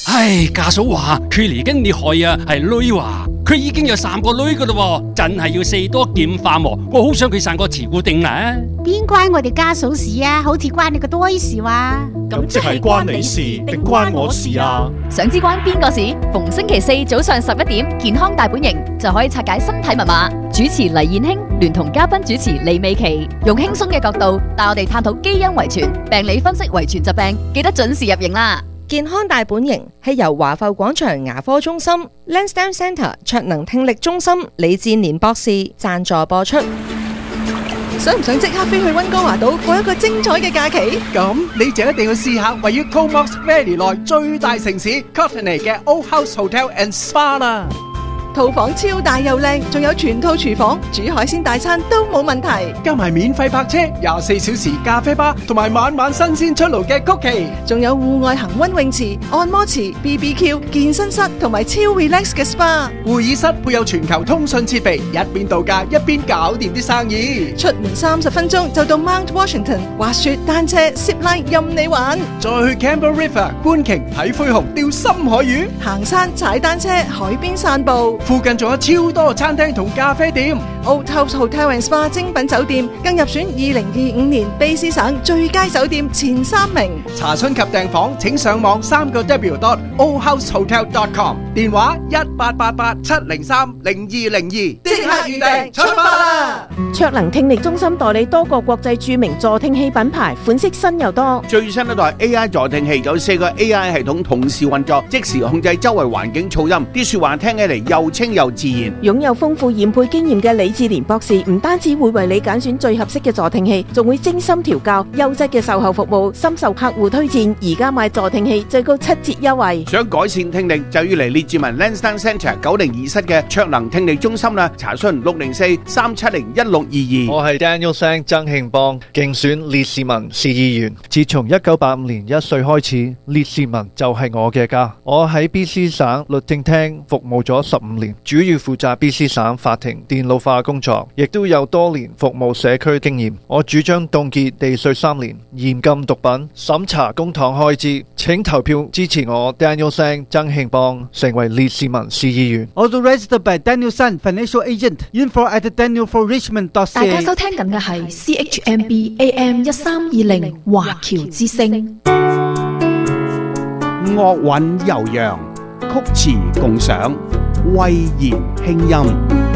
唉，家嫂話佢嚟緊你害啊，係女話佢已經有3個女噶啦，真係要四多劍化喎。我好想佢生個慈固定啊！ 邊關我哋家嫂事啊？好似關你個多事話。 咁即係關你事定關我事啊？ 想知關邊個事？逢星期四早上11點，健康大本營就可以拆解身體密碼。主持黎燕卿聯同嘉賓主持李美琪，用輕鬆嘅角度帶我哋探討基因遺傳、病理分析遺傳疾病，記得準時入營啦！ 健康大本營係由華埠廣場牙科中心、Lansdowne Centre 卓能聽力中心李志年博士贊助播出。 想唔想即刻飛去溫哥華島過一個精彩嘅假期？ 咁你就一定要試下位於 Comox Valley 內最大城市 Courtenay 嘅 Old House Hotel and Spa 啦。 套房超大又靚，仲有全套廚房，煮海鮮大餐都冇問題。 加埋免費泊車、24小時咖啡吧，同埋晚晚新鮮出爐嘅曲奇， 仲有戶外恒溫泳池、按摩池、BBQ、健身室同埋超 relax 嘅 SPA。 會議室配有全球通訊設備，一邊度假一邊搞掂啲生意。 出門30分鐘就到 Mount Washington， 滑雪、單車、zipline 任你玩。 再去 Campbell River 觀鯨、睇灰熊、釣深海魚， 行山、踩單車、海邊散步。 附近仲有超多餐廳同咖啡店。 Old House Hotel and Spa 精品酒店更入選2025年卑詩省最佳酒店前3名。 查詢及訂房請上網3w.oldhousehotel.com， 電話1888-703-0202，即刻預訂，出發啦！ 卓能聽力中心代理多個國際著名助聽器品牌，款式新又多。 最新一代 AI 助聽器有4個 AI 系統同時運作，即時控制周圍環境噪音，啲說話聽起嚟又清又自然。 擁有豐富研配經驗嘅李志蓮博士唔單止會為你揀選最合適嘅助聽器，仲會精心調教，優質嘅售後服務，深受客戶推薦。而家買助聽器最高7折優惠。 想改善聽力就要嚟列治文 Lansdowne Centre 902室嘅卓能聽力中心啦，查詢604-370-1622。 我係 Daniel Sang 曾慶邦，競選列治文市議員。自從1985年1歲開始，列治文就係我嘅家。我喺 BC 省律政廳服務咗15年，主要負責 BC 省法庭電腦化工作，亦都有多年服務社區經驗。我主張凍結地稅3年，嚴禁毒品，審查公帑開支。請投票支持我 Daniel Sang 曾慶邦成為列治文市議員。 Authorized by Daniel Sang Financial Agent. Info at danielforrichmond.ca。 大家收聽緊嘅係 CHMB AM 1320華僑之聲。 樂韻悠揚，曲詞共賞，慧言輕音。